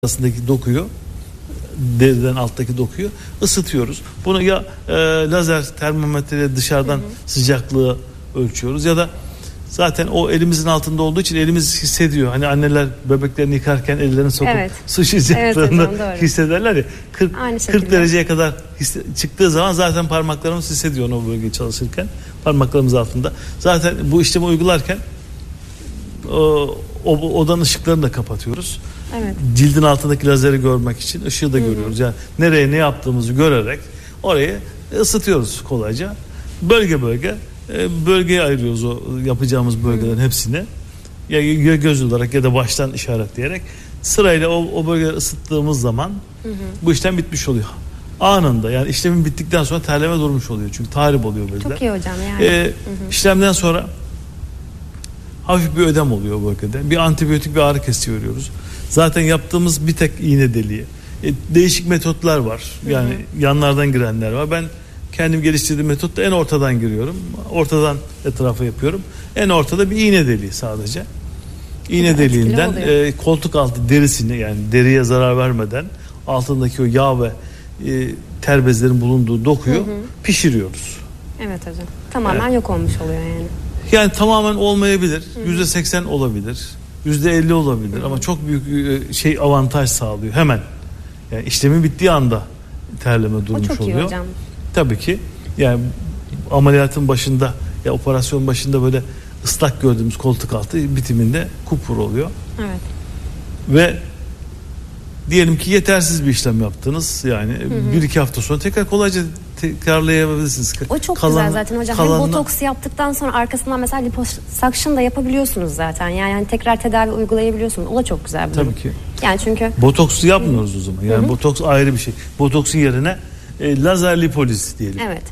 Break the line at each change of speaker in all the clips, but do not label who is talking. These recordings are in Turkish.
arasındaki dokuyu, deriden alttaki dokuyu ısıtıyoruz. Bunu ya lazer termometreyle dışarıdan sıcaklığı ölçüyoruz ya da zaten o elimizin altında olduğu için elimiz hissediyor. Hani anneler bebeklerini yıkarken ellerini sokup su sıcaklığını hissederler ya. 40 dereceye kadar çıktığı zaman zaten parmaklarımız hissediyor o bölgeyi çalışırken. Parmaklarımız altında. Zaten bu işlemi uygularken odanın ışıklarını da kapatıyoruz. Evet. Cildin altındaki lazeri görmek için ışığı da görüyoruz. Yani nereye ne yaptığımızı görerek orayı ısıtıyoruz kolayca. Bölgeye ayırıyoruz o yapacağımız bölgelerin hepsini. Ya göz olarak ya da baştan işaretleyerek sırayla o bölgeleri ısıttığımız zaman bu işlem bitmiş oluyor. Anında, yani işlemin bittikten sonra terleme durmuş oluyor. Çünkü tahrip oluyor bölgeler.
Çok iyi hocam yani.
İşlemden sonra hafif bir ödem oluyor o bölgede. Bir antibiyotik, bir ağrı kesici veriyoruz. Zaten yaptığımız bir tek iğne deliği. Değişik metotlar var. Yani yanlardan girenler var. Ben kendim geliştirdiğim metotta en ortadan giriyorum. Ortadan etrafa yapıyorum. En ortada bir iğne deliği sadece. İğne deliğinden koltuk altı derisini, yani deriye zarar vermeden altındaki o yağ ve ter bezlerin bulunduğu dokuyu pişiriyoruz.
Evet hocam. Tamamen yok olmuş oluyor yani.
Yani tamamen olmayabilir. %80 olabilir. %50 olabilir. Ama çok büyük avantaj sağlıyor hemen. Yani işlemin bittiği anda terleme durmuş oluyor. O çok iyi hocam. Tabii ki. Yani ameliyatın başında ya operasyon başında böyle ıslak gördüğümüz koltuk altı bitiminde kupkuru oluyor.
Evet.
Ve diyelim ki yetersiz bir işlem yaptınız. Yani 1-2 hafta sonra tekrar kolayca tekrarlayabilirsiniz.
O çok güzel zaten hocam. Hem botoks yaptıktan sonra arkasından mesela liposuction da yapabiliyorsunuz zaten. Yani tekrar tedavi uygulayabiliyorsunuz. O da çok güzel bir durum.
Tabii ki.
Yani çünkü
botoksu yapmıyoruz o zaman. Yani botoks ayrı bir şey. Botoksun yerine lazer lipoliz diyelim.
Evet.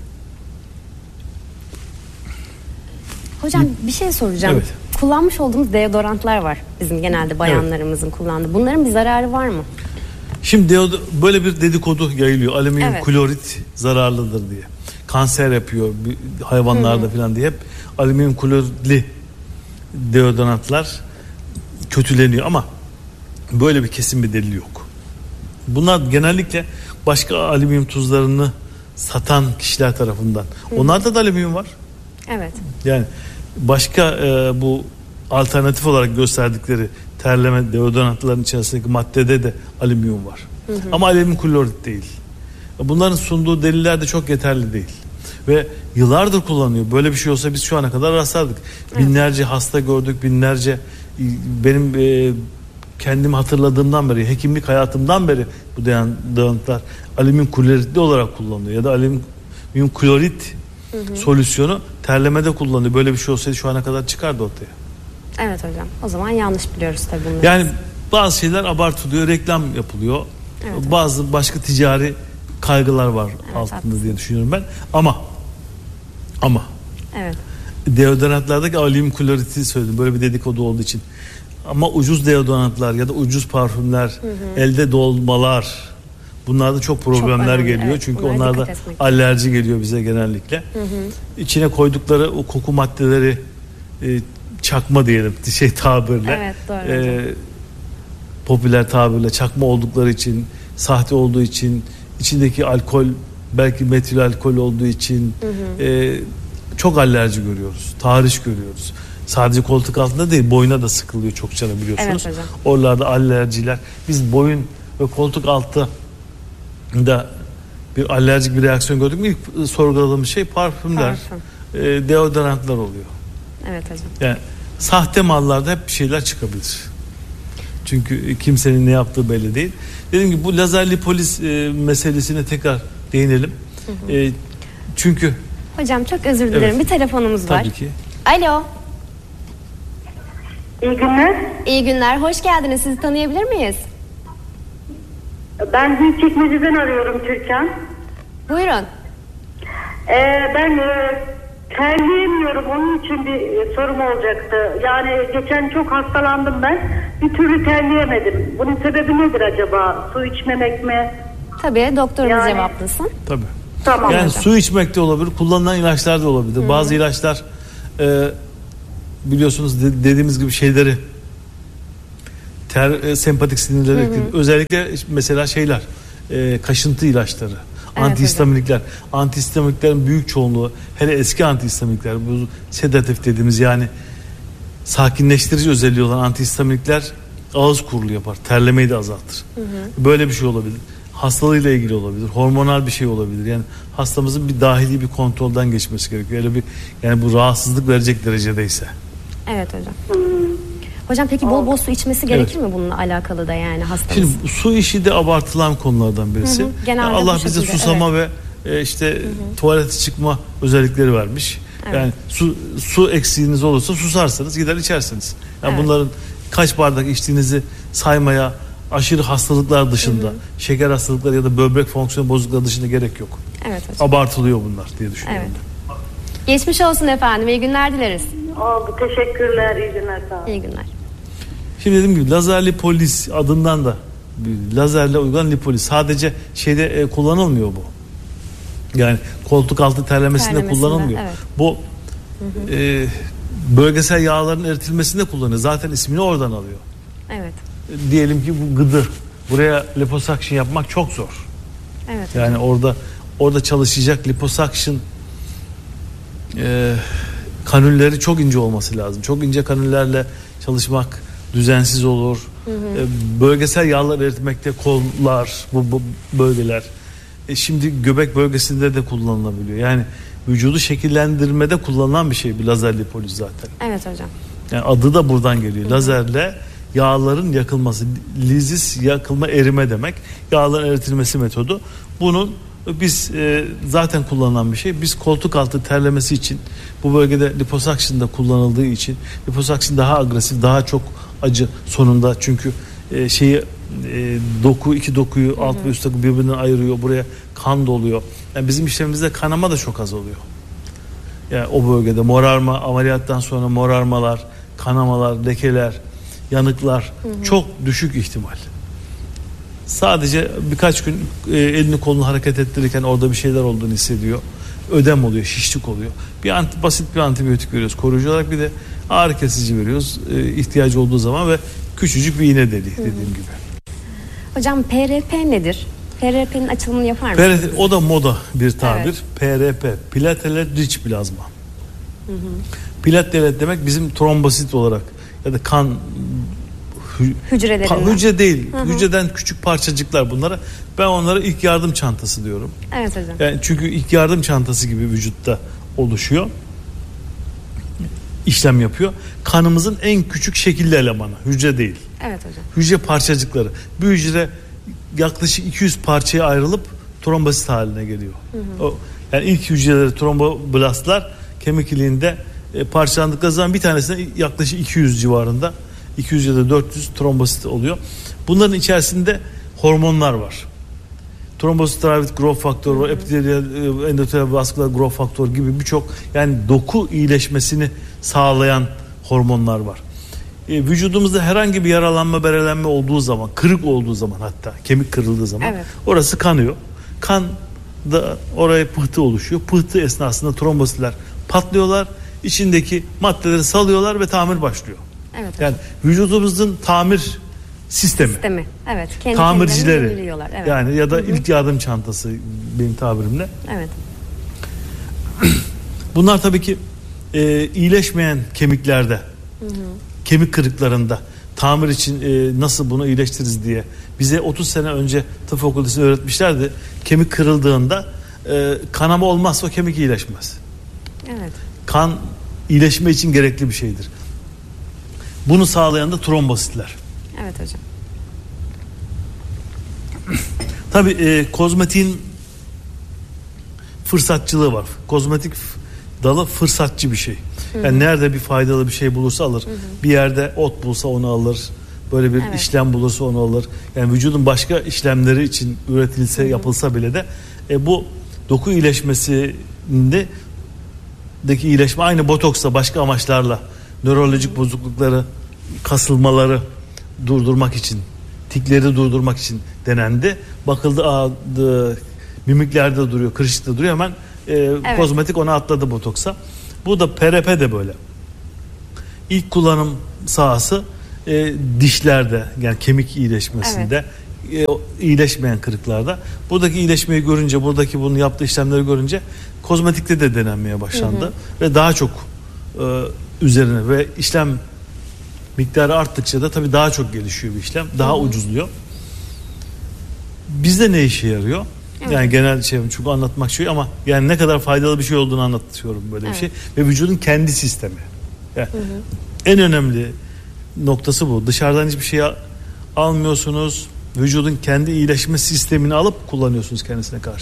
Hocam bir şey soracağım. Evet. Kullanmış olduğumuz deodorantlar var bizim genelde bayanlarımızın kullandığı. Bunların bir zararı var mı?
Şimdi böyle bir dedikodu yayılıyor. Alüminyum klorit zararlıdır diye. Kanser yapıyor hayvanlarda falan diye hep alüminyum kloritli deodorantlar kötüleniyor ama böyle bir kesin bir delil yok. Bunlar genellikle başka alüminyum tuzlarını satan kişiler tarafından. Onlarda da alüminyum var. Evet. Yani başka bu alternatif olarak gösterdikleri terleme deodorantların içerisindeki maddede de alüminyum var. Ama alüminyum klorit değil. Bunların sunduğu deliller de çok yeterli değil. Ve yıllardır kullanıyor. Böyle bir şey olsa biz şu ana kadar rastlardık. Binlerce hasta gördük, binlerce benim kendimi hatırladığımdan beri, hekimlik hayatımdan beri bu deodorantlar alüminyum kloritli olarak kullanılıyor. Ya da alüminyum klorit solüsyonu terlemede kullanılıyor. Böyle bir şey olsaydı şu ana kadar çıkardı ortaya.
Evet hocam. O zaman yanlış biliyoruz tabii bunları.
Yani bazı şeyler abartılıyor, reklam yapılıyor. Evet, bazı başka ticari kaygılar var altında diye düşünüyorum ben. Ama deodorantlardaki alüminyum kloriti söyledim. Böyle bir dedikodu olduğu için. Ama ucuz deodorantlar ya da ucuz parfümler, elde dolmalar, bunlarda çok problemler geliyor. Çünkü onlarda alerji geliyor bize genellikle. İçine koydukları o koku maddeleri çakma diyelim tabirle. Popüler tabirle çakma oldukları için, sahte olduğu için, içindeki alkol belki metil alkol olduğu için çok alerji görüyoruz. Tahriş görüyoruz. Sadece koltuk altında değil, boyuna da sıkılıyor çokça biliyorsunuz. Evet, oralarda alerjiler. Biz boyun ve koltuk altında bir alerjik bir reaksiyon gördük mü ilk sorguladığımız şey parfümler, deodorantlar oluyor.
Evet hocam.
Yani sahte mallarda hep bir şeyler çıkabilir. Çünkü kimsenin ne yaptığı belli değil. Dediğim gibi bu lazer lipoliz meselesine tekrar değinelim. Çünkü
hocam çok özür dilerim. Bir telefonumuz var.
Tabii ki.
Alo.
İyi günler.
İyi günler. Hoş geldiniz. Sizi tanıyabilir miyiz?
Ben Büyükçekmece'den arıyorum Türkan.
Buyurun.
Ben terleyemiyorum. Onun için bir sorum olacaktı. Yani geçen çok hastalandım ben. Bir türlü terleyemedim. Bunun sebebi nedir acaba? Su içmemek mi?
Tabii doktorumuz cevaplasın.
Tabii.
Tamam.
Yani su içmek de olabilir. Kullanılan ilaçlar da olabilir. Bazı ilaçlar biliyorsunuz dediğimiz gibi şeyleri sempatik sinirleri etkiliyor. Özellikle mesela şeyler, kaşıntı ilaçları, antihistaminikler. Antihistaminiklerin büyük çoğunluğu, hele eski antihistaminikler, bu sedatif dediğimiz yani sakinleştirici özelliği olan antihistaminikler ağız kuruluğu yapar. Terlemeyi de azaltır. Böyle bir şey olabilir. Hastalığıyla ilgili olabilir. Hormonal bir şey olabilir. Yani hastamızın bir dahili bir kontrolden geçmesi gerekiyor. Öyle bir, yani bu rahatsızlık verecek derecedeyse.
Evet hocam. Hocam peki bol bol su içmesi gerekir mi bununla alakalı da yani hastamız?
Şimdi su işi de abartılan konulardan birisi. Allah bize susama ve işte tuvalete çıkma özellikleri vermiş. Yani su eksiğiniz olursa susarsınız, gider içersiniz. Yani bunların kaç bardak içtiğinizi saymaya, aşırı hastalıklar dışında, şeker hastalıkları ya da böbrek fonksiyon bozuklukları dışında gerek yok. Evet hocam. Abartılıyor bunlar diye düşünüyorum.
Evet. Geçmiş olsun efendim. İyi günler dileriz.
Oldu. Teşekkürler. İyi günler. Sağ olun.
İyi günler.
Şimdi dediğim gibi lazer lipoliz adından da lazerle uygulanan lipoliz sadece şeyde kullanılmıyor bu. Yani koltuk altı terlemesinde kullanılmıyor. Evet. Bu bölgesel yağların eritilmesinde kullanılıyor. Zaten ismini oradan alıyor. Evet. Diyelim ki bu gıdır. Buraya liposuction yapmak çok zor. Evet. Yani orada çalışacak liposuction kanülleri çok ince olması lazım. Çok ince kanüllerle çalışmak düzensiz olur. Bölgesel yağlar eritmekte kollar, bu bölgeler. Şimdi göbek bölgesinde de kullanılabiliyor. Yani vücudu şekillendirmede kullanılan bir şey bir lazer lipoliz zaten.
Evet hocam.
Yani adı da buradan geliyor. Lazerle yağların yakılması, lizis yakılma erime demek. Yağların eritilmesi metodu. Bunun biz zaten kullanılan bir şey. Biz koltuk altı terlemesi için bu bölgede liposuction'da kullanıldığı için liposuction daha agresif, daha çok acı sonunda çünkü iki dokuyu alt ve üst doku birbirinden ayırıyor. Buraya kan doluyor. Yani bizim işlemimizde kanama da çok az oluyor. Yani o bölgede morarma, ameliyattan sonra morarmalar, kanamalar, lekeler, yanıklar çok düşük ihtimal. Sadece birkaç gün elini kolunu hareket ettirirken orada bir şeyler olduğunu hissediyor. Ödem oluyor, şişlik oluyor. Basit bir antibiyotik veriyoruz koruyucu olarak, bir de ağrı kesici veriyoruz ihtiyacı olduğu zaman ve küçücük bir iğne deliği dediğim gibi.
Hocam PRP nedir? PRP'nin açılımını yapar mısınız?
PRP, o da moda bir tabir. Evet. PRP, platelet rich plazma. Platelet demek bizim trombosit olarak ya da kan
hücrelerinden.
Hücre değil. Hücreden küçük parçacıklar bunlara. Ben onlara ilk yardım çantası diyorum.
Evet hocam.
Yani çünkü ilk yardım çantası gibi vücutta oluşuyor. İşlem yapıyor. Kanımızın en küçük şekilli elemanı. Hücre değil.
Evet hocam.
Hücre parçacıkları. Bir hücre yaklaşık 200 parçaya ayrılıp trombosit haline geliyor. Yani ilk hücreleri tromboblastlar kemik iliğinde parçalandıkları zaman bir tanesine yaklaşık 200 civarında, 200 ya da 400 trombosit oluyor. Bunların içerisinde hormonlar var. Trombositravit growth faktör var, epiteliyel endoteliyel vasküler growth faktör gibi birçok, yani doku iyileşmesini sağlayan hormonlar var. Vücudumuzda herhangi bir yaralanma, berelenme olduğu zaman, kırık olduğu zaman, hatta kemik kırıldığı zaman orası kanıyor. Kan da oraya pıhtı oluşuyor. Pıhtı esnasında trombositler patlıyorlar. İçindeki maddeleri salıyorlar ve tamir başlıyor. Evet. Yani vücudumuzun tamir sistemi.
Evet.
Tamircileri. Evet. Yani ya da ilk yardım çantası benim tabirimle. Evet. Bunlar tabii ki iyileşmeyen kemiklerde, kemik kırıklarında tamir için nasıl bunu iyileştiririz diye bize 30 sene önce tıp fakültesinde öğretmişlerdi. Kemik kırıldığında kanama olmazsa o kemik iyileşmez. Evet. Kan iyileşme için gerekli bir şeydir. Bunu sağlayan da trombositler.
Evet hocam.
Tabii kozmetiğin fırsatçılığı var. Kozmetik dalı fırsatçı bir şey. Yani nerede bir faydalı bir şey bulursa alır. Bir yerde ot bulsa onu alır. Böyle bir işlem bulursa onu alır. Yani vücudun başka işlemleri için üretilse, yapılsa bile de bu doku iyileşmesinde iyileşme aynı botoksla başka amaçlarla nörolojik bozuklukları, kasılmaları durdurmak için, tikleri durdurmak için denendi. Bakıldı, mimiklerde duruyor, kırışıkta duruyor, hemen kozmetik ona atladı botoksa. Bu da PRP de böyle. İlk kullanım sahası dişlerde, yani kemik iyileşmesinde, iyileşmeyen kırıklarda. Buradaki iyileşmeyi görünce, buradaki bunu yaptığı işlemleri görünce kozmetikte de denenmeye başlandı. Ve daha çok üzerine ve işlem miktarı arttıkça da tabii daha çok gelişiyor bir işlem. Daha ucuzluyor. Bizde ne işe yarıyor? Evet. Yani genel çünkü anlatmak şey ama yani ne kadar faydalı bir şey olduğunu anlatıyorum böyle bir şey. Ve vücudun kendi sistemi. Yani en önemli noktası bu. Dışarıdan hiçbir şey almıyorsunuz. Vücudun kendi iyileşme sistemini alıp kullanıyorsunuz kendisine karşı.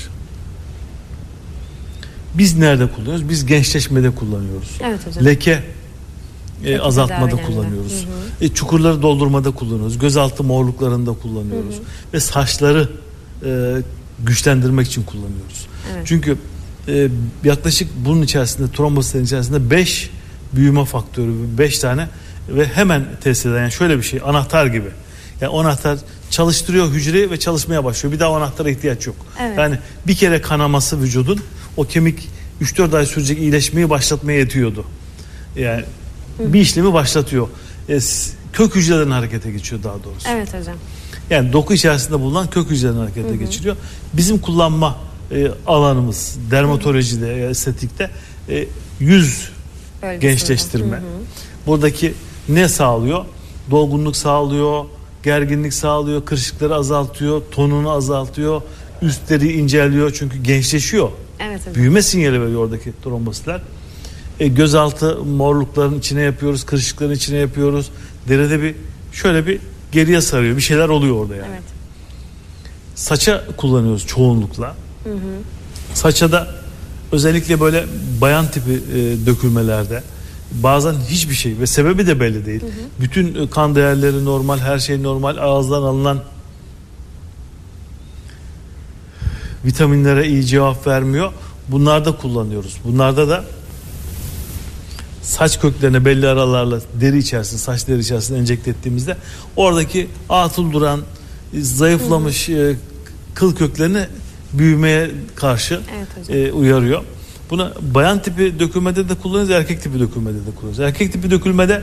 Biz nerede kullanıyoruz? Biz gençleşmede kullanıyoruz.
Evet hocam.
Leke azaltmada kullanıyoruz. Çukurları doldurmada kullanıyoruz. Gözaltı morluklarında kullanıyoruz. Ve saçları güçlendirmek için kullanıyoruz. Evet. Çünkü yaklaşık bunun içerisinde, trombositlerin içerisinde 5 büyüme faktörü, 5 tane ve hemen test eden, yani şöyle bir şey, anahtar gibi. Yani o anahtar çalıştırıyor hücreyi ve çalışmaya başlıyor. Bir daha o anahtara ihtiyaç yok. Evet. Yani bir kere kanaması vücudun o kemik 3-4 ay sürecek iyileşmeyi başlatmaya yetiyordu. Yani bir işlemi başlatıyor. Kök hücrelerin harekete geçiyor daha doğrusu.
Evet hocam.
Yani doku içerisinde bulunan kök hücrelerin harekete geçiriyor. Bizim kullanma alanımız dermatolojide, estetikte yüz gençleştirme. Buradaki ne sağlıyor? Dolgunluk sağlıyor, gerginlik sağlıyor, kırışıkları azaltıyor, tonunu azaltıyor, üstleri inceliyor çünkü gençleşiyor.
Evet, evet.
Büyüme sinyali veriyor oradaki trombositler. Gözaltı morlukların içine yapıyoruz, kırışıkların içine yapıyoruz. Deride şöyle bir geriye sarıyor. Bir şeyler oluyor orada yani. Evet. Saça kullanıyoruz çoğunlukla. Saça da özellikle böyle bayan tipi dökülmelerde bazen hiçbir şey ve sebebi de belli değil. Bütün kan değerleri normal, her şey normal. Ağızdan alınan vitaminlere iyi cevap vermiyor. Bunlarda kullanıyoruz. Bunlarda da saç köklerine belli aralarla deri içerisinde, saç deri içerisinde enjekte ettiğimizde oradaki atıl duran, zayıflamış kıl köklerini büyümeye karşı uyarıyor. Bunu bayan tipi dökülmede de kullanıyoruz, erkek tipi dökülmede de kullanıyoruz. Erkek tipi dökülmede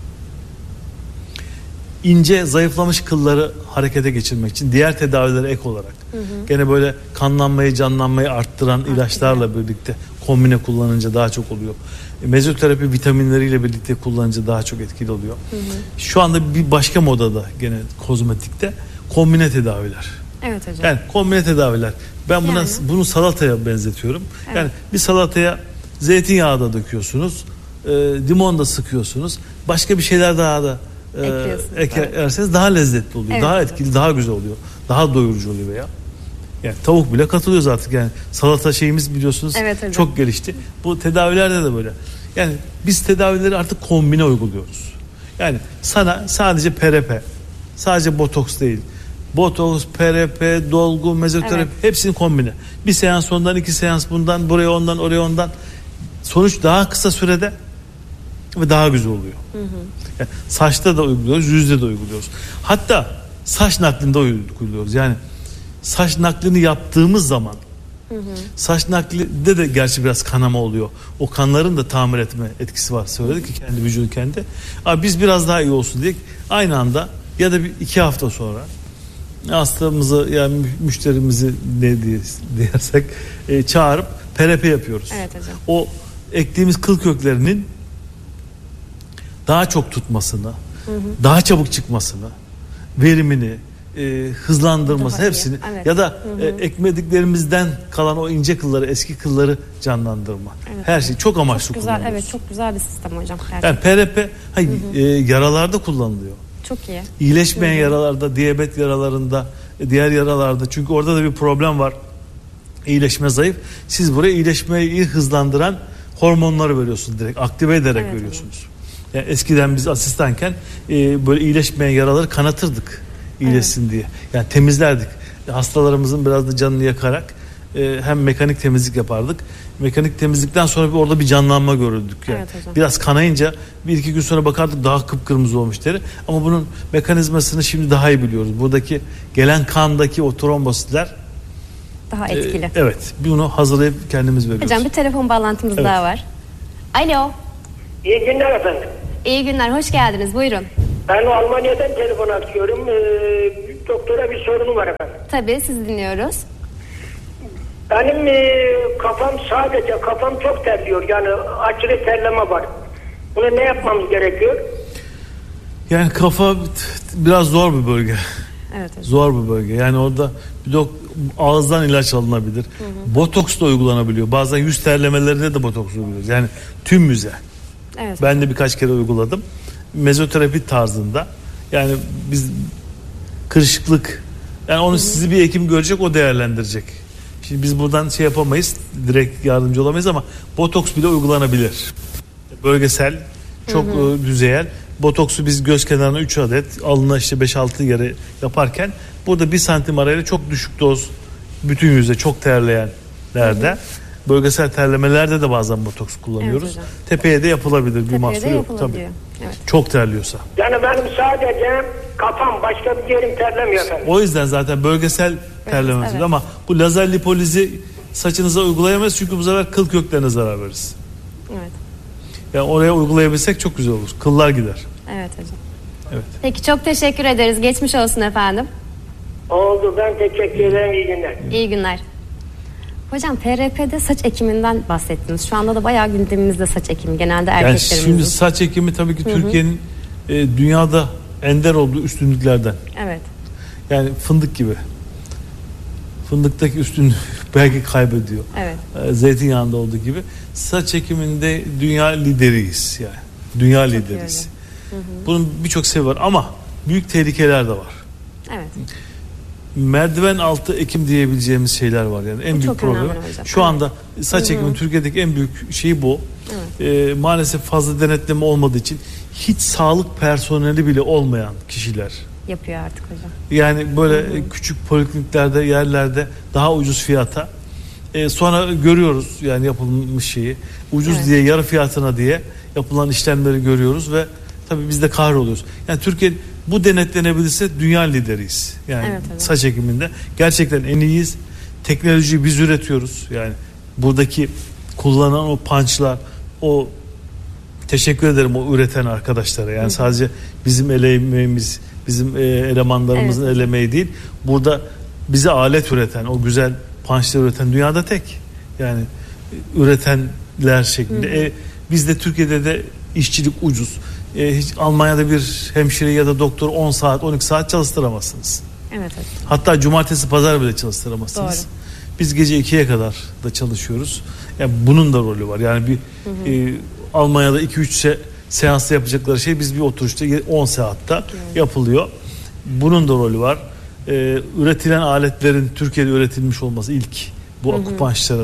ince, zayıflamış kılları harekete geçirmek için diğer tedavilere ek olarak gene böyle kanlanmayı, canlanmayı arttıran ilaçlarla birlikte kombine kullanınca daha çok oluyor. Mezoterapi vitaminleriyle birlikte kullanınca daha çok etkili oluyor. Şu anda bir başka modada gene kozmetikte kombine tedaviler.
Evet hocam.
Yani kombine tedaviler. Ben bunu salataya benzetiyorum. Evet. Yani bir salataya zeytinyağı da döküyorsunuz, limon da sıkıyorsunuz. Başka bir şeyler daha da eklerseniz daha lezzetli oluyor. Evet, daha etkili, daha güzel oluyor. Daha doyurucu oluyor veya. Yani tavuk bile katılıyoruz artık yani. Salata şeyimiz biliyorsunuz çok gelişti. Bu tedavilerde de böyle. Yani biz tedavileri artık kombine uyguluyoruz. Yani sana sadece PRP, sadece botoks değil. Botoks, PRP, dolgu, mezoterapi hepsini kombine. Bir seans ondan, 2 seans bundan, buraya ondan, oraya ondan. Sonuç daha kısa sürede ve daha güzel oluyor. Yani saçta da uyguluyoruz, yüzde de uyguluyoruz. Hatta saç naklinde uyguluyoruz. Yani saç naklini yaptığımız zaman saç naklinde de gerçi biraz kanama oluyor. O kanların da tamir etme etkisi var. Söyledik ki kendi vücudu kendi. Ama biz biraz daha iyi olsun diye aynı anda ya da 2 hafta sonra hastamızı yani müşterimizi ne diyersek çağırıp PRP yapıyoruz. Evet hocam. O ektiğimiz kıl köklerinin daha çok tutmasını, daha çabuk çıkmasını, verimini, hızlandırması daha hepsini ya da ekmediklerimizden kalan o ince kılları, eski kılları canlandırma. Evet, her şey çok amaçlı
çok güzel,
kullanıyoruz.
Evet, çok güzel bir sistem hocam. Gerçekten.
Yani PRP yaralarda kullanılıyor.
Çok iyi.
İyileşmeyen yaralarda, diyabet yaralarında, diğer yaralarda. Çünkü orada da bir problem var. İyileşme zayıf. Siz buraya iyileşmeyi hızlandıran hormonları veriyorsunuz direkt. Aktive ederek veriyorsunuz. Yani eskiden biz asistanken böyle iyileşmeyen yaraları kanatırdık. İyileşsin diye. Yani temizlerdik. Hastalarımızın biraz da canını yakarak hem mekanik temizlik yapardık. Mekanik temizlikten sonra orada bir canlanma görürdük. Yani. Biraz kanayınca 1-2 gün sonra bakardık daha kıpkırmızı olmuş deri. Ama bunun mekanizmasını şimdi daha iyi biliyoruz. Buradaki gelen kandaki o trombositler
daha etkili.
Evet. Bunu hazırlayıp kendimiz veriyoruz.
Hocam bir telefon bağlantımız daha var. Alo.
İyi günler efendim.
İyi günler. Hoş geldiniz. Buyurun.
Ben Almanya'dan telefon açıyorum. Doktora bir sorunu var efendim.
Tabii, sizi dinliyoruz.
Benim kafam çok terliyor. Yani aşırı terleme var. Buna ne yapmamız gerekiyor?
Yani kafa biraz zor bir bölge.
Evet.
Zor bir bölge. Yani orada ağızdan ilaç alınabilir. Botoks da uygulanabiliyor. Bazen yüz terlemelerinde de botoks uyguluyoruz. Yani tüm yüze.
Evet.
Ben de birkaç kere uyguladım. Mezoterapi tarzında. Yani biz kırışıklık, yani onu sizi bir hekim görecek, o değerlendirecek. Şimdi biz buradan şey yapamayız, direkt yardımcı olamayız ama botoks bile uygulanabilir. Bölgesel, çok düzeyel. Botoksu biz göz kenarına 3 adet, alnına işte 5-6 yere yaparken burada 1 santim arayla çok düşük doz bütün yüze, çok terleyenlerde, bölgesel terlemelerde de bazen botoks kullanıyoruz. Evet, tepeye de yapılabilir, bir mahsur yok tabii. Evet. Çok terliyorsa.
Yani benim sadece kafam, başka bir yerim terlemiyor efendim.
O yüzden zaten bölgesel terlemesi ama bu lazer lipolizi saçınıza uygulayamayız çünkü bu sefer kıl köklerine zarar veririz.
Evet.
Yani oraya uygulayabilsek çok güzel olur. Kıllar gider.
Evet hocam.
Evet.
Peki, çok teşekkür ederiz. Geçmiş olsun efendim.
Oldu, ben teşekkür ederim. İyi günler.
İyi günler. Hocam, PRP'de saç ekiminden bahsettiniz. Şu anda da bayağı gündemimizde saç ekimi. Genelde erkeklerimizin.
Yani şimdi saç ekimi tabii ki Türkiye'nin dünyada ender olduğu üstünlüklerden.
Evet.
Yani fındık gibi. Fındıktaki üstünlüğü belki kaybediyor.
Evet.
Zeytinyağında olduğu gibi. Saç ekiminde dünya lideriyiz yani. Dünya çok lideriyiz. Bunun birçok sebebi var ama büyük tehlikeler de var.
Evet.
Merdiven altı ekim diyebileceğimiz şeyler var yani. En büyük problem. Şu anda saç ekimi Türkiye'deki en büyük şeyi bu. Evet. Maalesef fazla denetleme olmadığı için hiç sağlık personeli bile olmayan kişiler
yapıyor artık hocam.
Yani böyle küçük polikliniklerde, yerlerde daha ucuz fiyata. Sonra görüyoruz yani yapılmış şeyi. Ucuz diye, yarı fiyatına diye yapılan işlemleri görüyoruz ve tabii biz de kahroluyoruz. Yani Türkiye bu denetlenebilirse dünya lideriyiz. Yani saç ekiminde gerçekten en iyiyiz. Teknolojiyi biz üretiyoruz. Yani buradaki kullanılan o punchlar, o teşekkür ederim o üreten arkadaşlara. Yani sadece bizim el emeğimiz, bizim elemanlarımızın el emeği değil. Burada bize alet üreten, o güzel punchları üreten dünyada tek. Yani üretenler şeklinde. Bizde Türkiye'de de işçilik ucuz. Hiç Almanya'da bir hemşire ya da doktor 10 saat 12 saat çalıştıramazsınız.
Evet.
Hatta cumartesi pazar bile çalıştıramazsınız. Doğru. Biz gece 2'ye kadar da çalışıyoruz. Yani bunun da rolü var. Yani bir Almanya'da 2-3 seansla yapacakları şey biz bir oturuşta 10 saatte yapılıyor. Bunun da rolü var. Üretilen aletlerin Türkiye'de üretilmiş olması ilk bu akupançların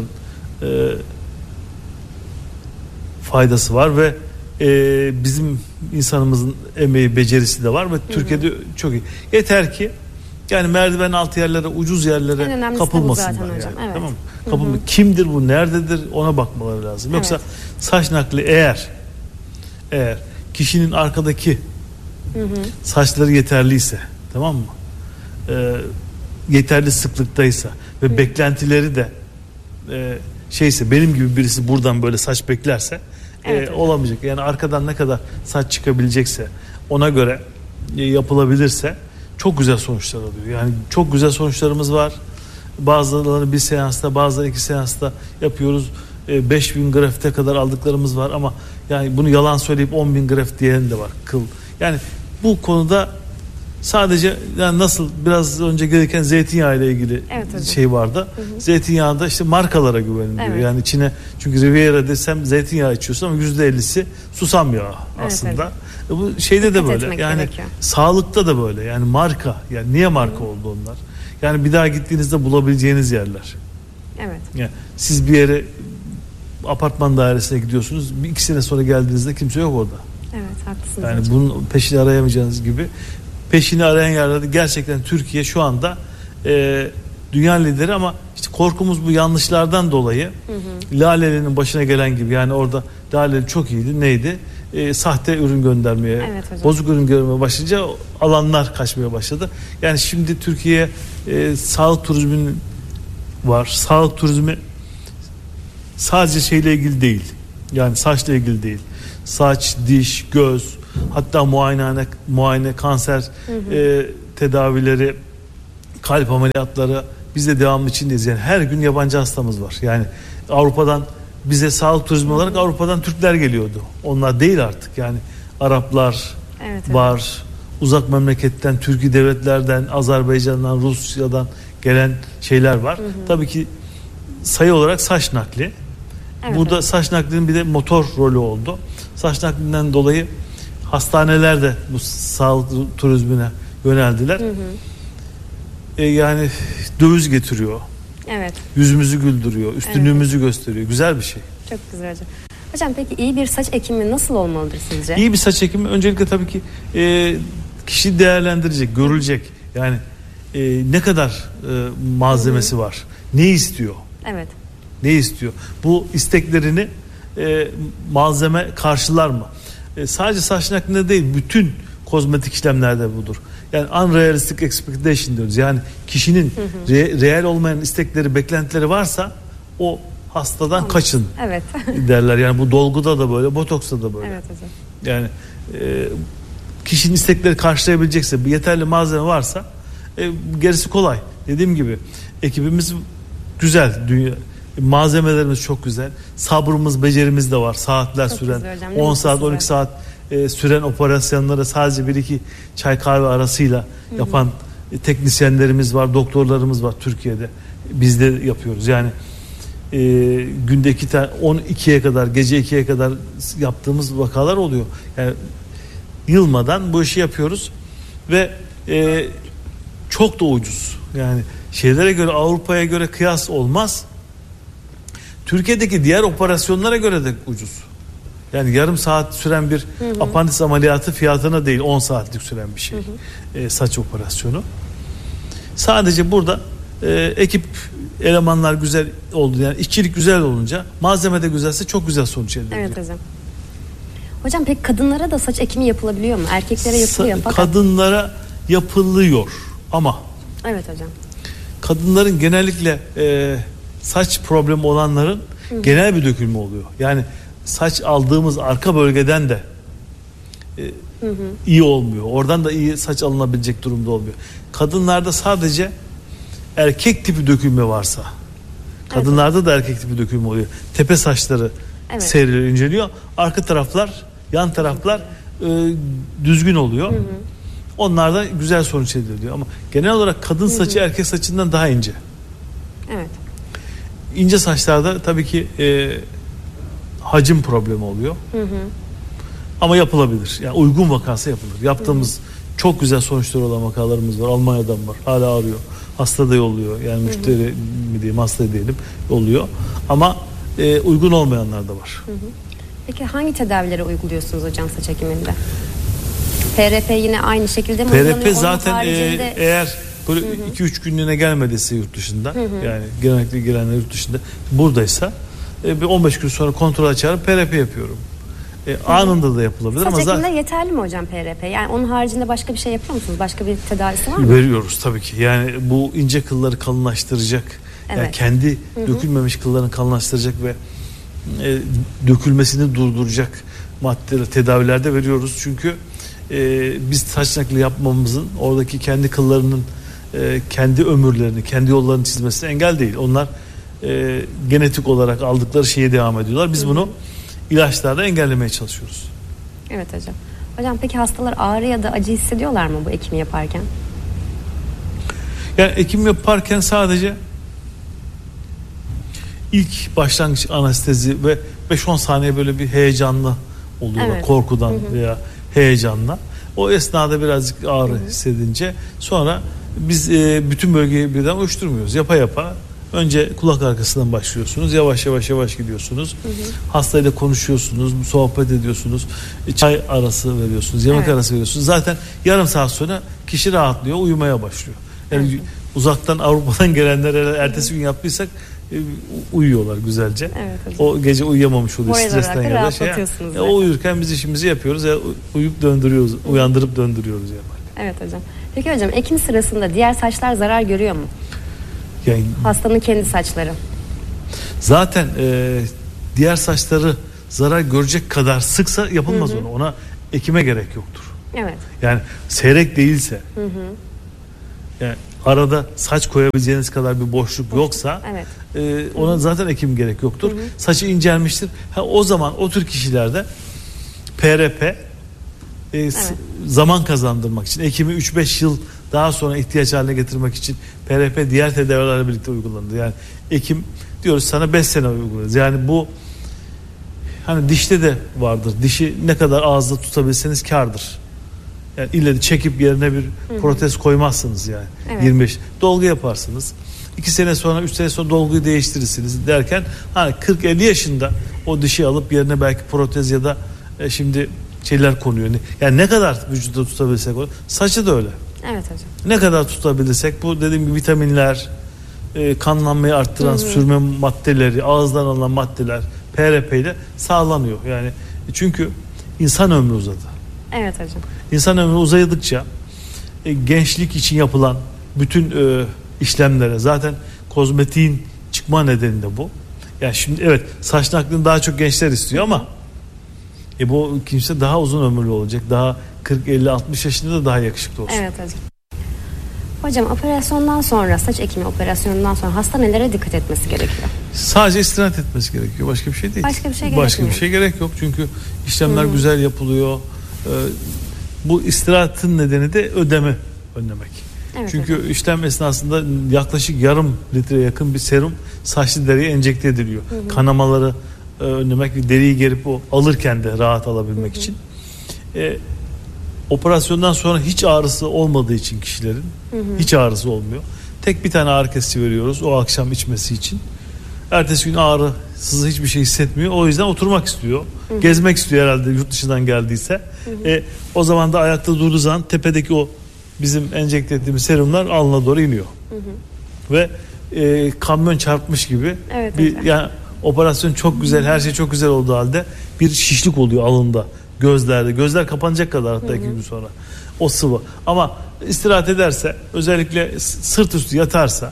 faydası var ve bizim insanımızın emeği, becerisi de var ve Türkiye'de çok iyi. Yeter ki yani merdiven altı yerlere, ucuz yerlere kapılmasınlar. Yani. Evet. Tamam mı? Kimdir bu, nerededir ona bakmaları lazım. Yoksa saç nakli eğer kişinin arkadaki saçları yeterliyse, tamam mı? Yeterli sıklıktaysa ve beklentileri de şeyse, benim gibi birisi buradan böyle saç beklerse olamayacak. Yani arkadan ne kadar saç çıkabilecekse ona göre yapılabilirse çok güzel sonuçlar alıyor. Yani çok güzel sonuçlarımız var. Bazılarını bir seansta, bazıları 2 seansta yapıyoruz. 5.000 grafite kadar aldıklarımız var ama yani bunu yalan söyleyip 10.000 grafit diyen de var, kıl. Yani bu konuda sadece yani nasıl biraz önce gereken zeytinyağı ile ilgili şey vardı. Zeytinyağında işte markalara güveniliyor. Yani içine, çünkü Riviera desem zeytinyağı içiyorsun ama %50'si susam yağı aslında. Bu şeyde de böyle. Yani gerekiyor. Sağlıkta da böyle. Yani marka. Yani niye marka oldu onlar? Yani bir daha gittiğinizde bulabileceğiniz yerler.
Evet.
Yani siz bir yere apartman dairesine gidiyorsunuz. 2 sene sonra geldiğinizde kimse yok orada.
Evet, haklısınız.
Yani bunun peşini arayamayacağınız gibi. Peşini arayan yerlerde gerçekten Türkiye şu anda dünya lideri ama işte korkumuz bu yanlışlardan dolayı. Laleli'nin başına gelen gibi, yani orada Laleli çok iyiydi. Neydi? Sahte ürün göndermeye, bozuk ürün göndermeye başlayınca alanlar kaçmaya başladı. Yani şimdi Türkiye sağlık turizminin var. Sağlık turizmi sadece şeyle ilgili değil. Yani saçla ilgili değil. Saç, diş, göz, Hatta muayene, kanser tedavileri, kalp ameliyatları biz de devamlı içindeyiz. Yani her gün yabancı hastamız var. Yani Avrupa'dan bize sağlık turizmi olarak Avrupa'dan Türkler geliyordu. Onlar değil artık. Yani Araplar var. Uzak memleketten, Türkiye devletlerden, Azerbaycan'dan, Rusya'dan gelen şeyler var. Tabii ki sayı olarak saç nakli. Burada saç naklinin bir de motor rolü oldu. Saç naklinden dolayı hastaneler de bu sağlık turizmine yöneldiler. Yani döviz getiriyor. Evet. Yüzümüzü güldürüyor, üstünlüğümüzü gösteriyor. Güzel bir şey.
Çok güzel hocam. Hocam peki iyi bir saç ekimi nasıl olmalıdır sizce?
İyi bir saç ekimi öncelikle tabii ki kişi değerlendirecek, görülecek. Yani ne kadar malzemesi var, ne istiyor? Evet. Ne istiyor? Bu isteklerini malzeme karşılar mı? Sadece saç naklinde değil, bütün kozmetik işlemlerde budur. Yani unrealistic expectation diyoruz. Yani kişinin reel olmayan istekleri, beklentileri varsa o hastadan kaçın derler. Yani bu dolguda da böyle, botoksta da böyle. Evet hocam. Yani kişinin istekleri karşılayabilecekse, yeterli malzeme varsa gerisi kolay. Dediğim gibi ekibimiz güzel, malzemelerimiz çok güzel. Sabrımız, becerimiz de var. Saatler çok süren, 10 saat, 12 saat süren operasyonları sadece 1-2 çay kahve arasıyla yapan teknisyenlerimiz var, doktorlarımız var Türkiye'de. Biz de yapıyoruz. Yani günde 12'ye kadar, gece 2'ye kadar yaptığımız vakalar oluyor. Yani yılmadan bu işi yapıyoruz ve çok da ucuz. Yani şeylere göre, Avrupa'ya göre kıyas olmaz. Türkiye'deki diğer operasyonlara göre de ucuz. Yani yarım saat süren bir apandis ameliyatı fiyatına değil, 10 saatlik süren bir şey. Saç operasyonu. Sadece burada ekip elemanlar güzel oldu. Yani işçilik güzel olunca, malzeme de güzelse çok güzel sonuç elde ediyor.
Evet hocam. Hocam peki kadınlara da saç ekimi yapılabiliyor mu? Erkeklere yapılıyor fakat...
Kadınlara yapılıyor ama
evet hocam.
Kadınların genellikle saç problemi olanların genel bir dökülme oluyor. Yani saç aldığımız arka bölgeden de iyi olmuyor. Oradan da iyi saç alınabilecek durumda olmuyor. Kadınlarda sadece erkek tipi dökülme varsa, kadınlarda da erkek tipi dökülme oluyor. Tepe saçları seyreliyor, inceliyor. Arka taraflar, yan taraflar düzgün oluyor. Onlarda güzel sonuç elde ediyor. Ama genel olarak kadın saçı erkek saçından daha ince. Evet. İnce saçlarda tabii ki hacim problemi oluyor. Ama yapılabilir. Yani uygun vakası yapılır. Yaptığımız çok güzel sonuçları olan vakalarımız var. Almanya'dan var. Hala arıyor. Hasta da yolluyor. Yani müşteri mi diyeyim, hasta diyelim, yolluyor. Ama uygun olmayanlar da var.
Peki hangi tedavileri uyguluyorsunuz hocam saç ekiminde? PRP yine aynı şekilde mi?
PRP zaten eğer böyle 2-3 günlüğüne gelmediyse yurt dışında, yani genellikle gelenler yurt dışında, buradaysa bir 15 gün sonra kontrol açarım, PRP yapıyorum. Anında da yapılabilir.
Saç
ama
ekiminde yeterli mi hocam PRP? Yani onun haricinde başka bir şey yapıyor musunuz? Başka bir tedavisi var mı?
Veriyoruz tabii ki. Yani bu ince kılları kalınlaştıracak, yani kendi dökülmemiş kıllarını kalınlaştıracak ve dökülmesini durduracak maddeler, tedavilerde veriyoruz. Çünkü biz saç nakli yapmamızın oradaki kendi kıllarının kendi ömürlerini, kendi yollarını çizmesine engel değil. Onlar genetik olarak aldıkları şeye devam ediyorlar. Biz bunu ilaçlarla engellemeye çalışıyoruz.
Evet hocam. Hocam peki hastalar ağrı ya da acı hissediyorlar mı bu ekimi yaparken?
Yani ekim yaparken sadece ilk başlangıç anestezi ve 5-10 saniye böyle bir heyecanlı oluyorlar. Korkudan veya heyecanla. O esnada birazcık ağrı hissedince sonra biz bütün bölgeyi birden uyuşturmuyoruz. Yapa yapa önce kulak arkasından başlıyorsunuz. Yavaş yavaş gidiyorsunuz. Hastayla konuşuyorsunuz, sohbet ediyorsunuz. Çay arası veriyorsunuz, yemek arası veriyorsunuz. Zaten yarım saat sonra kişi rahatlıyor, uyumaya başlıyor. Yani uzaktan, Avrupa'dan gelenler ertesi gün yaptıysak uyuyorlar güzelce. O gece uyuyamamış oluyor stresten ya da o uyurken biz işimizi yapıyoruz. Uyuyup döndürüyoruz, uyandırıp döndürüyoruz yani.
Evet hocam. Peki hocam ekim sırasında diğer saçlar zarar görüyor mu?
Yani,
hastanın kendi saçları.
Zaten diğer saçları zarar görecek kadar sıksa yapılmaz ona. Ona ekime gerek yoktur.
Evet.
Yani seyrek değilse, yani arada saç koyabileceğiniz kadar bir boşluk yoksa, ona zaten ekim gerek yoktur. Saçı incelmiştir. O zaman o tür kişilerde PRP zaman kazandırmak için, ekimi 3-5 yıl daha sonra ihtiyaç haline getirmek için PRP diğer tedavilerle birlikte uygulanır. Yani ekim diyoruz sana 5 sene uygularız. Yani bu hani dişte de vardır. Dişi ne kadar ağızda tutabilseniz kârdır. Yani ille de çekip yerine bir protez koymazsınız yani. Evet. 25 dolgu yaparsınız. 2 sene sonra 3 sene sonra dolguyu değiştirirsiniz derken hani 40-50 yaşında o dişi alıp yerine belki protez ya da şimdi şeyler konuyor. Yani ne kadar vücuda tutabilirsek, saçı da öyle.
Evet hocam.
Ne kadar tutabilirsek, bu dediğim gibi vitaminler, kanlanmayı arttıran sürme maddeleri, ağızdan alınan maddeler PRP ile sağlanıyor. Yani çünkü insan ömrü uzadı.
Evet hocam.
İnsan ömrü uzadıkça gençlik için yapılan bütün işlemlere, zaten kozmetiğin çıkma nedeni de bu. Yani şimdi evet, saç naklini daha çok gençler istiyor ama bu kimse daha uzun ömürlü olacak. Daha 40-50-60 yaşında da daha yakışıklı olsun.
Evet hocam. Hocam operasyondan sonra, saç ekimi operasyonundan sonra hasta nelere dikkat etmesi gerekiyor?
Sadece istirahat etmesi gerekiyor. Başka bir şey değil.
Başka bir şey gerekmiyor.
Başka bir şey gerek yok. Çünkü işlemler güzel yapılıyor. Bu istirahatın nedeni de ödemi önlemek. Evet, çünkü hocam, işlem esnasında yaklaşık yarım litreye yakın bir serum saçlı deriye enjekte ediliyor. Kanamaları önlemek, deriyi gerip o alırken de rahat alabilmek için. Operasyondan sonra hiç ağrısı olmadığı için kişilerin, hiç ağrısı olmuyor. Tek bir tane ağrı kesici veriyoruz o akşam içmesi için. Ertesi gün ağrı, sızı, hiçbir şey hissetmiyor. O yüzden oturmak istiyor. Gezmek istiyor herhalde, yurt dışından geldiyse. O zaman da ayakta durduğu zaman tepedeki o bizim enjekte ettiğimiz serumlar alnına doğru iniyor. Ve kamyon çarpmış gibi yani operasyon çok güzel, her şey çok güzel olduğu halde bir şişlik oluyor alında, gözlerde. Gözler kapanacak kadar hatta 2 gün sonra. O sıvı. Ama istirahat ederse, özellikle sırt üstü yatarsa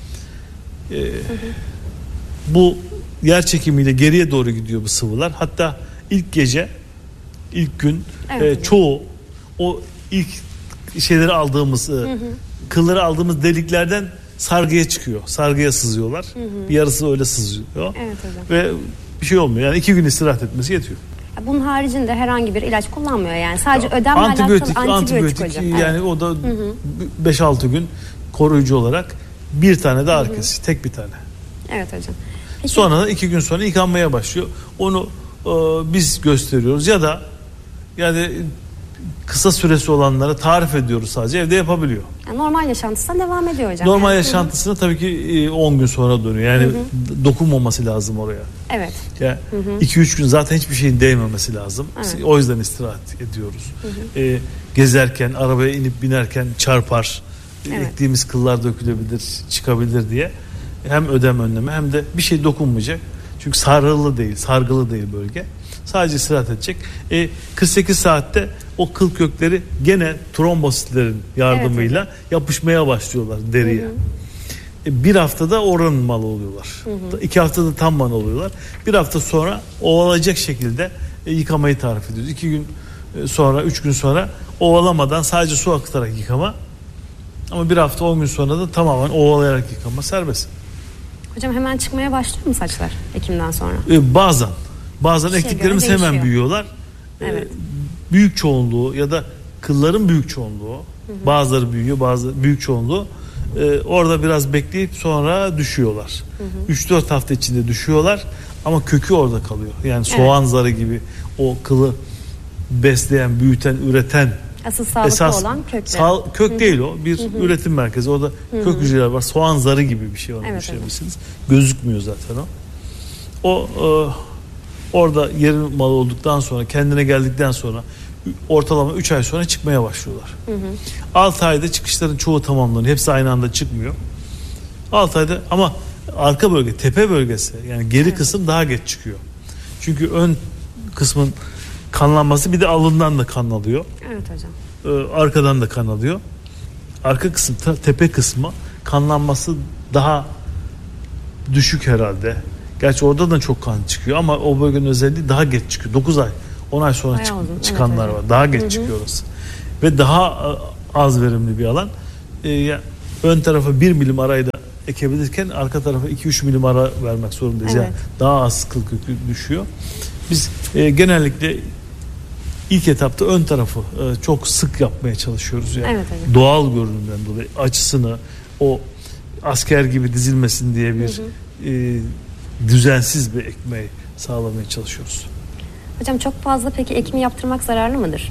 bu yer çekimiyle geriye doğru gidiyor bu sıvılar. Hatta ilk gece, ilk gün çoğu o ilk şeyleri aldığımız kılları aldığımız deliklerden sargıya çıkıyor. Sargıya sızıyorlar. Bir yarısı öyle sızıyor.
Evet hocam.
Ve bir şey olmuyor. Yani 2 gün istirahat etmesi yetiyor.
Bunun haricinde herhangi bir ilaç kullanmıyor yani. Sadece ödemle alakalı antibiyotik hocam.
Yani o da 5-6 gün koruyucu olarak bir tane de ağrı kesici. Tek bir tane.
Evet hocam. Peki.
Sonra da 2 gün sonra yıkanmaya başlıyor. Onu biz gösteriyoruz ya da yani kısa süresi olanlara tarif ediyoruz, sadece evde yapabiliyor.
Yani normal yaşantısına devam ediyor hocam.
Normal yaşantısına tabii ki 10 gün sonra dönüyor. Yani dokunmaması lazım oraya.
Evet.
Yani 2-3 gün zaten hiçbir şeyin değmemesi lazım. Evet. O yüzden istirahat ediyoruz. Gezerken, arabaya inip binerken çarpar. Ektiğimiz kıllar dökülebilir, çıkabilir diye. Hem ödem önleme hem de bir şey dokunmayacak. Çünkü sargılı değil bölge. Sadece istirahat edecek. 48 saatte o kıl kökleri gene trombositlerin yardımıyla yapışmaya başlıyorlar deriye. Bir haftada oranın malı oluyorlar. 2 haftada tam malı oluyorlar. Bir hafta sonra ovalayacak şekilde yıkamayı tarif ediyoruz. 2 gün sonra, 3 gün sonra ovalamadan sadece su akıtarak yıkama. Ama bir hafta 10 gün sonra da tamamen ovalayarak yıkama serbest.
Hocam hemen çıkmaya başlıyor mu saçlar ekimden sonra?
Bazen ektiklerimiz hemen büyüyorlar.
Evet.
Büyük çoğunluğu ya da kılların büyük çoğunluğu, bazıları büyüyor, bazıları büyük çoğunluğu orada biraz bekleyip sonra düşüyorlar. 3-4 hafta içinde düşüyorlar ama kökü orada kalıyor. Yani soğan zarı gibi o kılı besleyen, büyüten, üreten,
asıl sağlıklı olan kökler.
Kök değil o. Bir üretim merkezi. Orada kök hücreler var. Soğan zarı gibi bir şey var. Düşünebilirsiniz. Gözükmüyor zaten o. Orada yerin malı olduktan sonra, kendine geldikten sonra ortalama 3 ay sonra çıkmaya başlıyorlar. 6 ayda çıkışların çoğu tamamlanıyor. Hepsi aynı anda çıkmıyor. 6 ayda ama arka bölge, tepe bölgesi, yani geri kısım daha geç çıkıyor. Çünkü ön kısmın kanlanması, bir de alından da kan alıyor.
Evet hocam.
Arkadan da kan alıyor. Arka kısım, tepe kısmı kanlanması daha düşük herhalde. Gerçi orada da çok kan çıkıyor ama o bölgenin özelliği daha geç çıkıyor. 9 ay, 10 ay sonra çıkanlar var. Daha geç çıkıyor orası. Ve daha az verimli bir alan. Ön tarafa 1 milim arayla ekebilirken arka tarafa 2-3 milim ara vermek zorundayız.
Evet.
Yani daha az kıl kökü düşüyor. Biz genellikle ilk etapta ön tarafı çok sık yapmaya çalışıyoruz. Yani
evet.
Doğal görünümden dolayı açısını, o asker gibi dizilmesin diye bir düzensiz bir ekmeği sağlamaya çalışıyoruz.
Hocam çok fazla peki ekimi yaptırmak zararlı mıdır?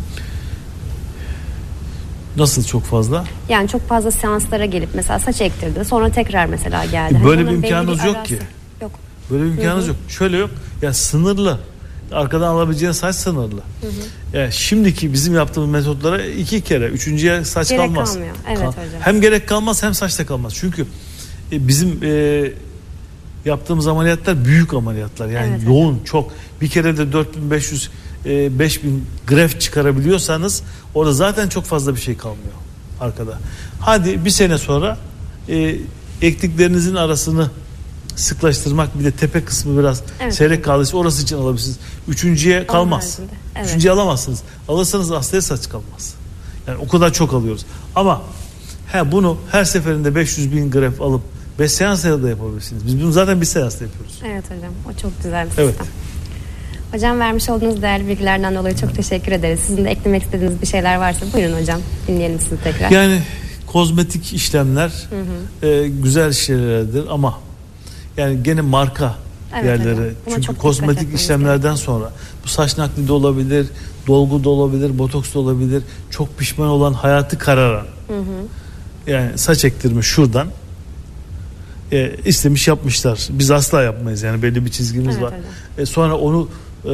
Nasıl çok fazla?
Yani çok fazla seanslara gelip mesela saç ektirdi, sonra tekrar mesela geldi.
Böyle bir imkanınız yok ki.
Yok.
Böyle bir imkanınız yok. Şöyle yok. Ya sınırlı. Arkadan alabileceğin saç sınırlı. Yani şimdiki bizim yaptığımız metotlara 2 kere, 3.'ye saç
gerek
kalmaz.
Kalmıyor. Evet hocam.
Hem gerek kalmaz hem saç da kalmaz. Çünkü bizim yaptığımız ameliyatlar büyük ameliyatlar. Yani yoğun hocam. Çok. Bir kere de 4500 5000 greft çıkarabiliyorsanız orada zaten çok fazla bir şey kalmıyor arkada. Hadi bir sene sonra ektiklerinizin arasını sıklaştırmak, bir de tepe kısmı biraz seyrek kaldıysa orası için alabilirsiniz. 3.'ye kalmaz. Evet. 3.'ye alamazsınız. Alırsanız hastaya saç kalmaz. Yani o kadar çok alıyoruz. Ama bunu her seferinde 500.000 greft alıp 5 seansla da yapabilirsiniz. Biz bunu zaten bir seansla yapıyoruz.
Evet hocam. O çok güzel bir sistem. Evet. Hocam vermiş olduğunuz değerli bilgilerden dolayı çok teşekkür ederiz. Sizin de eklemek istediğiniz bir şeyler varsa buyurun hocam. Dinleyelim sizi tekrar.
Yani kozmetik işlemler güzel şeylerdir ama yani gene marka yerleri. Çünkü kozmetik işlemlerden sonra bu saç nakli de olabilir, dolgu da olabilir, botoks da olabilir. Çok pişman olan, hayatı kararan. Yani saç ektirme şuradan istemiş yapmışlar. Biz asla yapmayız. Yani belli bir çizgimiz var. Sonra onu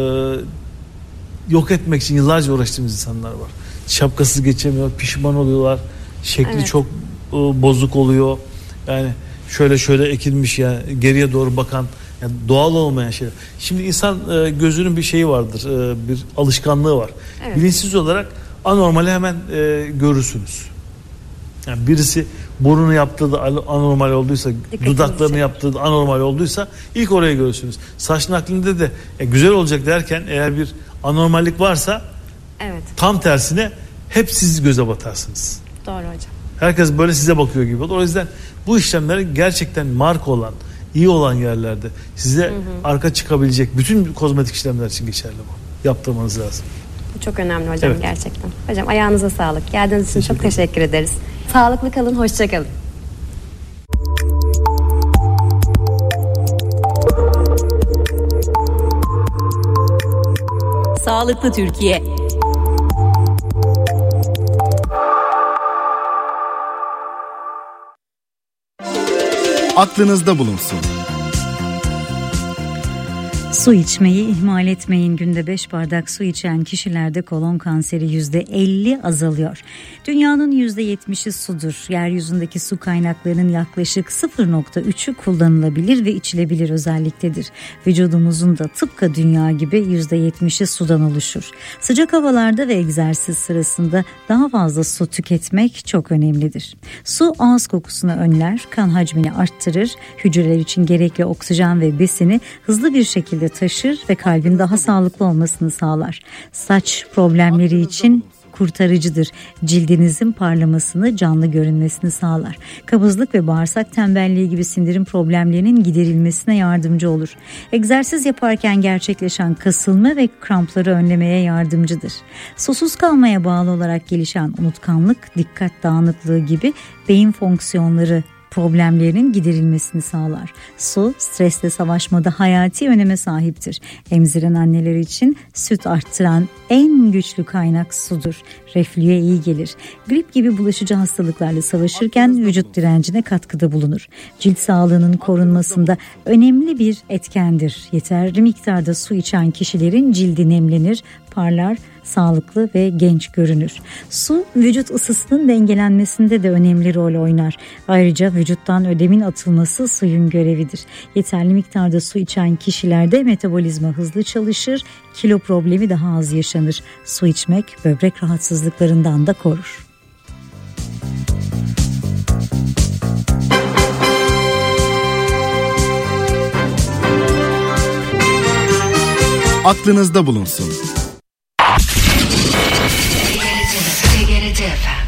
yok etmek için yıllarca uğraştığımız insanlar var. Şapkasız geçemiyor, pişman oluyorlar. Şekli çok bozuk oluyor. Yani şöyle ekilmiş, yani geriye doğru bakan, yani doğal olmayan şeyler. Şimdi insan gözünün bir şeyi vardır, bir alışkanlığı var. Bilinçsiz olarak anormali hemen görürsünüz. Yani birisi burnunu yaptığı da anormal olduysa, dudaklarını yaptığı da anormal olduysa ilk oraya görürsünüz. Saç naklinde de güzel olacak derken eğer bir anormallik varsa tam tersine hep siz göze batarsınız.
Doğru hocam.
Herkes böyle size bakıyor gibi olur. O yüzden bu işlemleri gerçekten marka olan, iyi olan yerlerde size arka çıkabilecek bütün kozmetik işlemler için geçerli bu. Yaptırmanız lazım.
Bu çok önemli hocam gerçekten. Hocam ayağınıza sağlık. Geldiğiniz için çok teşekkür ederiz. Sağlıklı kalın, hoşça kalın.
Sağlıklı Türkiye.
Aklınızda bulunsun.
Su içmeyi ihmal etmeyin. Günde 5 bardak su içen kişilerde kolon kanseri %50 azalıyor. Dünyanın %70'i sudur. Yeryüzündeki su kaynaklarının yaklaşık 0.3'ü kullanılabilir ve içilebilir özelliktedir. Vücudumuzun da tıpkı dünya gibi %70'i sudan oluşur. Sıcak havalarda ve egzersiz sırasında daha fazla su tüketmek çok önemlidir. Su ağız kokusunu önler, kan hacmini arttırır, hücreler için gerekli oksijen ve besini hızlı bir şekilde taşır ve kalbin daha sağlıklı olmasını sağlar. Saç problemleri için kurtarıcıdır. Cildinizin parlamasını, canlı görünmesini sağlar. Kabızlık ve bağırsak tembelliği gibi sindirim problemlerinin giderilmesine yardımcı olur. Egzersiz yaparken gerçekleşen kasılma ve krampları önlemeye yardımcıdır. Susuz kalmaya bağlı olarak gelişen unutkanlık, dikkat dağınıklığı gibi beyin fonksiyonları problemlerinin giderilmesini sağlar. Su, stresle savaşmada hayati öneme sahiptir. Emziren anneler için süt arttıran en güçlü kaynak sudur. Reflüye iyi gelir. Grip gibi bulaşıcı hastalıklarla savaşırken vücut direncine katkıda bulunur. Cilt sağlığının korunmasında önemli bir etkendir. Yeterli miktarda su içen kişilerin cildi nemlenir, parlar, sağlıklı ve genç görünür. Su, vücut ısısının dengelenmesinde de önemli rol oynar. Ayrıca vücuttan ödemin atılması suyun görevidir. Yeterli miktarda su içen kişilerde metabolizma hızlı çalışır, kilo problemi daha az yaşanır. Su içmek böbrek rahatsızlıklarından da korur.
aklınızda bulunsun.
TGRT FM